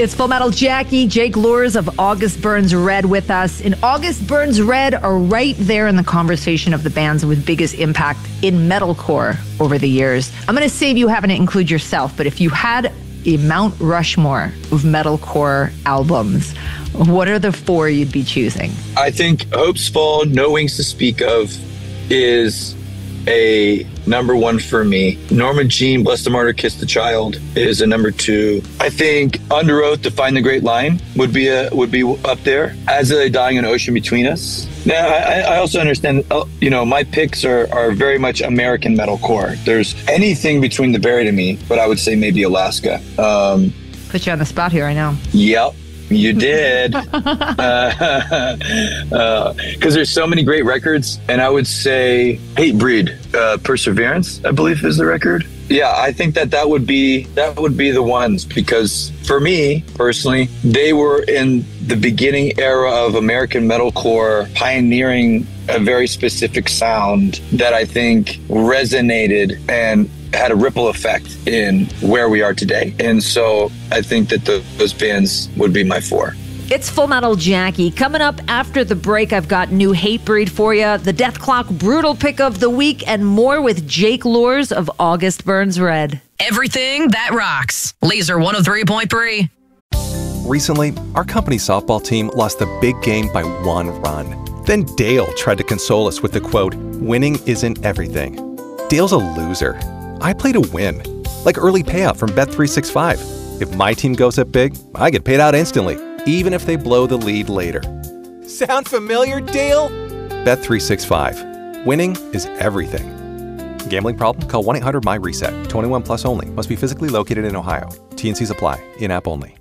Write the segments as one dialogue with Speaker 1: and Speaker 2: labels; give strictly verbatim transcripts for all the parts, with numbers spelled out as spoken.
Speaker 1: It's Full Metal Jackie, Jake Luhrs of August Burns Red with us. And August Burns Red are right there in the conversation of the bands with biggest impact in metalcore over the years. I'm going to save you having to include yourself, but if you had a Mount Rushmore of metalcore albums, what are the four you'd be choosing?
Speaker 2: I think Hope's Fall, No Wings to Speak Of is a number one for me. Norma Jean, Bless the Martyr, Kiss the Child is a number two. I think Under Oath, Define the Great Line would be a, would be up there. As Are They Dying, An Ocean Between Us. Now, I, I also understand, you know, my picks are, are very much American metalcore. There's anything between the Buried and Me, but I would say maybe Alaska. Um,
Speaker 1: Put you on the spot here, I know.
Speaker 2: Yep. You did. Because uh, uh, there's so many great records. And I would say Hatebreed, uh, Perseverance, I believe is the record. Yeah, I think that that would be that would be the ones, because for me personally, they were in the beginning era of American metalcore, pioneering a very specific sound that I think resonated and had a ripple effect in where we are today. And so I think that the, those bands would be my four.
Speaker 1: It's Full Metal Jackie. Coming up after the break, I've got new Hatebreed for you, the Death Clock Brutal Pick of the Week, and more with Jake Luhrs of August Burns Red.
Speaker 3: Everything that rocks. Laser one oh three point three.
Speaker 4: Recently, our company softball team lost the big game by one run. Then Dale tried to console us with the quote, "Winning isn't everything." Dale's a loser. I play to win, like early payout from Bet three sixty-five. If my team goes up big, I get paid out instantly, even if they blow the lead later. Sound familiar, Dale? Bet three sixty-five. Winning is everything. Gambling problem? Call one eight hundred my reset. twenty-one plus only. Must be physically located in Ohio. T and C's apply. In-app only.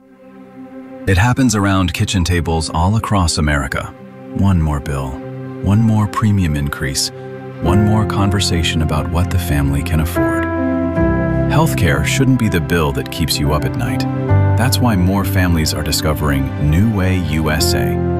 Speaker 5: It happens around kitchen tables all across America. One more bill. One more premium increase. One more conversation about what the family can afford. Healthcare shouldn't be the bill that keeps you up at night. That's why more families are discovering New Way U S A,